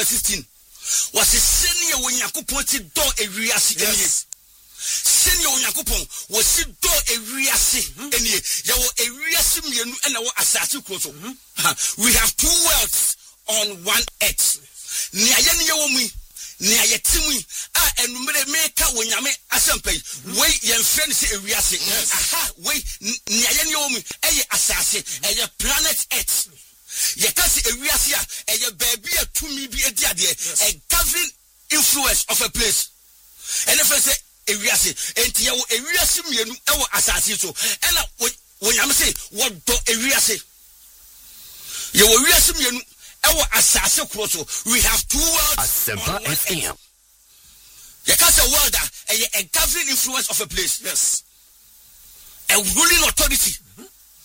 16 was a senior when Yakupon to do a reasi. Senior Yakupon was to do a reasi. And you were a reasi and our assassin. We have two worlds on one earth. Niayan Yomi. Nia yetimi and make when yame asampe we yen friend say ewiase aha we nia ye omi eye asase eye planet earth ye ka say ewiase a eye baby atumi bi edi ade a governing influence of a place and if I say ewiase enti ye wo ewiase mienu e wo asase so ena when yame say what do ewiase ye wo ewiase mienu. We have two worlds. Asempa FM. You can't say world a governing influence of a place. Yes. A ruling authority.